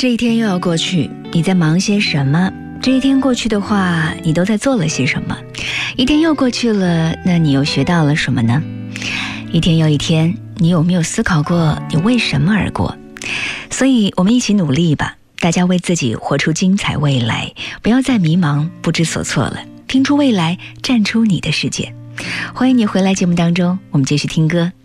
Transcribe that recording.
这一天又要过去，你在忙些什么？这一天过去的话，你都在做了些什么？一天又过去了，那你又学到了什么呢？一天又一天，你有没有思考过你为什么而过？所以我们一起努力吧，大家为自己活出精彩未来，不要再迷茫不知所措了，拼出未来，站出你的世界。欢迎你回来节目当中，我们继续听歌。